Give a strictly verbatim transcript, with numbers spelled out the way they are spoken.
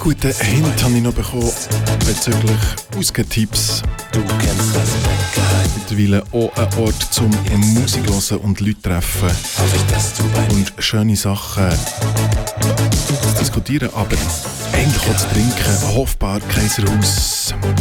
guten Hint habe ich noch bekommen bezüglich Ausgetipps. Du kennst das Bett. Mittlerweile auch ein Ort zum Musik hören und Leute treffen. Hoffe ich, dass du bei und schöne Sachen zu diskutieren, aber eigentlich auch zu trinken. Hofbar Kaiserhaus.